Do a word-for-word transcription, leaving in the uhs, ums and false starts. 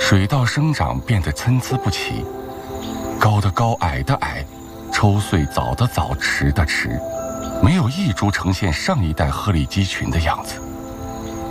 水稻生长变得参差不齐，高的高，矮的矮，抽穗早的早，迟的迟，没有一株呈现上一代鹤立鸡群的样子。